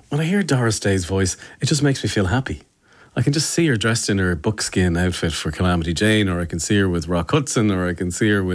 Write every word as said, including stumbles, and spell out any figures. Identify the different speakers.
Speaker 1: when I hear Doris Day's voice, it just makes me feel happy. I can just see her dressed in her buckskin outfit for Calamity Jane, or I can see her with Rock Hudson, or I can see her with